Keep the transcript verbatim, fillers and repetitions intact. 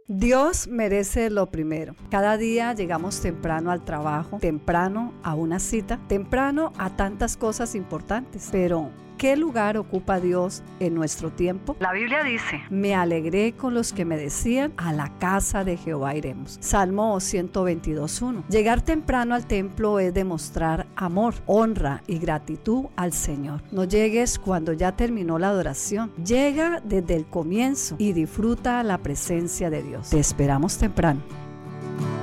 Dios merece lo primero. Cada día llegamos temprano al trabajo, temprano a una cita, temprano a tantas cosas importantes. Pero, ¿qué lugar ocupa Dios en nuestro tiempo? La Biblia dice: me alegré con los que me decían, a la casa de Jehová iremos. Salmo ciento veintidós, uno. Llegar temprano al templo es demostrar amor, honra y gratitud al Señor. No llegues cuando ya terminó la adoración. Llega desde el comienzo y disfruta la presencia de Dios. Te esperamos temprano.